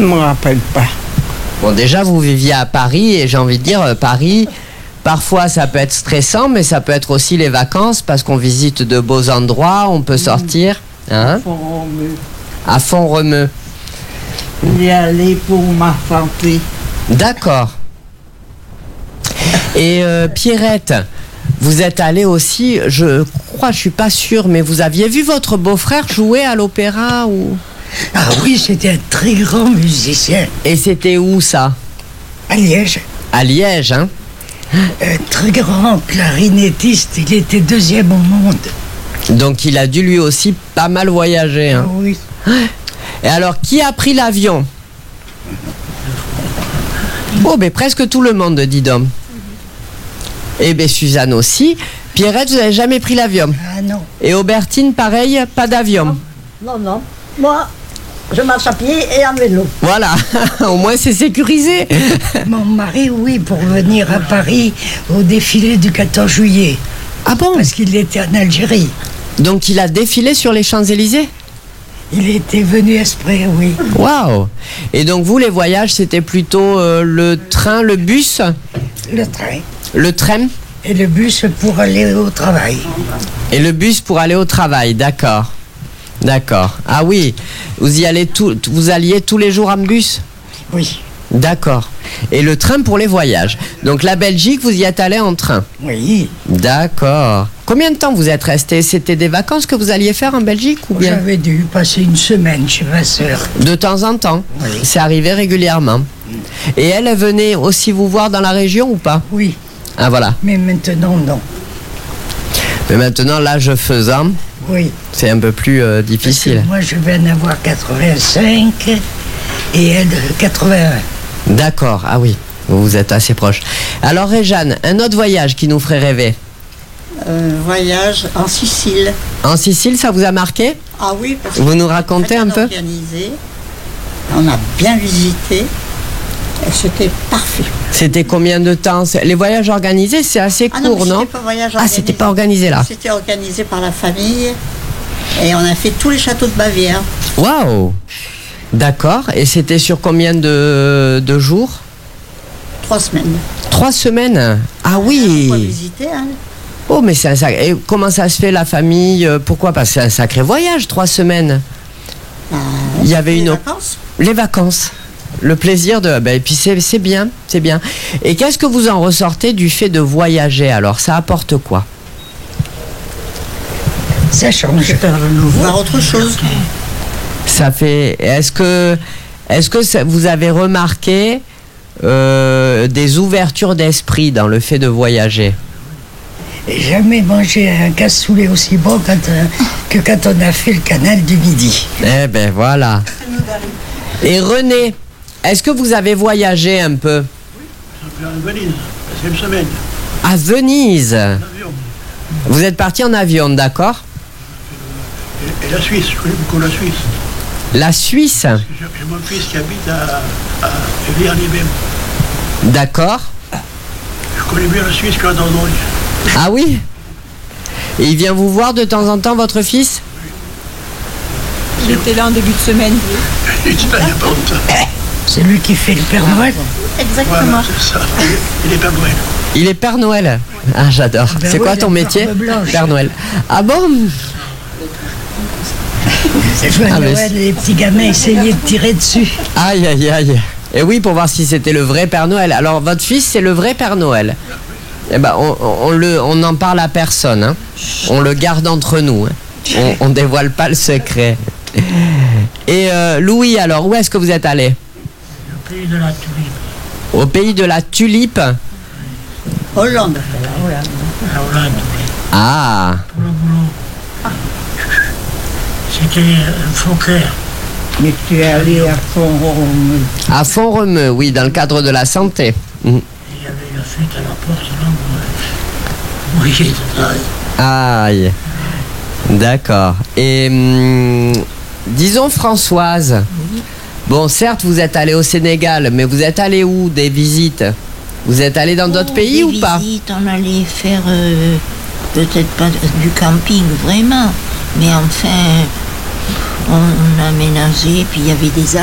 Je me rappelle pas. Bon, déjà, vous viviez à Paris et j'ai envie de dire, Paris, parfois ça peut être stressant, mais ça peut être aussi les vacances parce qu'on visite de beaux endroits, on peut sortir. Hein? Font-Romeu. À Font-Romeu. J'y allais pour ma santé. D'accord. Et Pierrette, vous êtes allée aussi, je crois, je suis pas sûre, mais vous aviez vu votre beau-frère jouer à l'opéra ou... Ah oui, c'était un très grand musicien. Et c'était où ça? À Liège. À Liège, hein? Un très grand clarinettiste, il était deuxième au monde. Donc il a dû lui aussi pas mal voyager, hein? Ah oui. Et alors, qui a pris l'avion? Oh, mais presque tout le monde, dis donc. Eh bien, Suzanne aussi. Pierrette, vous n'avez jamais pris l'avion? Ah non. Et Aubertine, pareil, pas d'avion? Non, non. Moi, je marche à pied et en vélo. Voilà, au moins c'est sécurisé. Mon mari, oui, pour venir à Paris au défilé du 14 juillet. Ah bon? Parce qu'il était en Algérie. Donc il a défilé sur les Champs-Élysées? Il était venu exprès, oui. Waouh! Et donc vous, les voyages, c'était plutôt le train, le bus? Le train. Le tram? Et le bus pour aller au travail. Et le bus pour aller au travail, d'accord. D'accord. Ah oui, vous alliez tous les jours en bus? Oui. D'accord. Et le train pour les voyages. Donc la Belgique, vous y êtes allé en train? Oui. D'accord. Combien de temps vous êtes resté? C'était des vacances que vous alliez faire en Belgique ou bien? J'avais dû passer une semaine chez ma sœur. De temps en temps? Oui. C'est arrivé régulièrement. Et elle venait aussi vous voir dans la région ou pas? Oui. Ah voilà. Mais maintenant, non. Mais maintenant, l'âge faisant, Oui. c'est un peu plus difficile. Moi, je vais en avoir 85 et elle 81. D'accord, ah oui, vous êtes assez proche. Alors Réjeanne, un autre voyage qui nous ferait rêver? Voyage en Sicile. En Sicile, ça vous a marqué? Ah oui, parce Vous nous racontez un peu? organisé, on a bien visité, et c'était parfait. C'était combien de temps? Les voyages organisés, c'est assez Ah non, court, mais non? c'était pas voyage Ah, organisé. c'était pas organisé là. C'était organisé par la famille, et on a fait tous les châteaux de Bavière. Waouh! D'accord, et c'était sur combien de jours? 3 semaines. 3 semaines? Ah On a oui! visité, hein. Oh, mais c'est un sacré... Et comment ça se fait, la famille? Pourquoi? Parce que c'est un sacré voyage, 3 semaines. Il y avait Les une... vacances. Les vacances. Le plaisir de... Ben, et puis c'est bien, c'est bien. Et qu'est-ce que vous en ressortez du fait de voyager, alors? Ça apporte quoi? Ça change. Voir autre chose. Ça fait... Est-ce que vous avez remarqué des ouvertures d'esprit dans le fait de voyager? Jamais mangé un cassoulet aussi bon que quand on a fait le canal du Midi. Eh ben voilà. Et René, est-ce que vous avez voyagé un peu? À Venise, c'est une semaine. À Venise? Avion. Vous êtes parti en avion, d'accord? Et la Suisse, je connais beaucoup la Suisse. La Suisse? Parce que j'ai mon fils qui habite à Villers-les-Bains. D'accord. Je connais bien la Suisse que dans le Ah oui? Et il vient vous voir de temps en temps, votre fils? Il était là en début de semaine. Il est là il n'y a pas longtemps. C'est lui qui fait le Père Noël. Exactement. Voilà, c'est ça. Il est Père Noël. Il est Père Noël. Ah, j'adore. ben C'est oui, quoi la ton métier? barbe blanche. Père Noël. Ah bon? C'est joué à Ah, mais Noël, les petits gamins essayaient de tirer dessus. Aïe, aïe, aïe. Et oui, pour voir si c'était le vrai Père Noël. Alors, votre fils, c'est le vrai Père Noël. Eh ben, on n'en parle à personne. Hein. On le garde entre nous. Hein. On dévoile pas le secret. Et Louis, alors, où est-ce que vous êtes allé? Au pays de la tulipe. Au pays de la tulipe? Hollande. À Hollande. Ah, Pour le boulot. C'était un Fauquer. Mais tu es allé à Font-Romeu. à Font-Romeu, oui, dans le cadre de la santé. Mhm. Il y avait la fuite à la porte là. Vous voyez, Aïe. D'accord. Et disons Françoise. Bon, certes, vous êtes allé au Sénégal, mais vous êtes allé où des visites? Vous êtes allé dans d'autres pays des ou pas? visites, on allait faire peut-être pas du camping vraiment, mais enfin on aménageait, puis il y avait des